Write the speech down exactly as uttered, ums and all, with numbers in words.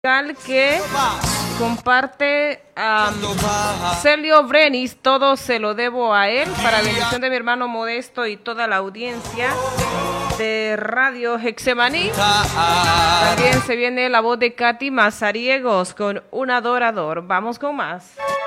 que comparte um, Celio Brenis, todo se lo debo a él, para bendición de mi hermano Modesto y toda la audiencia de Radio Hexemaní. También se viene la voz de Katy Mazariegos con Un Adorador. Vamos con más.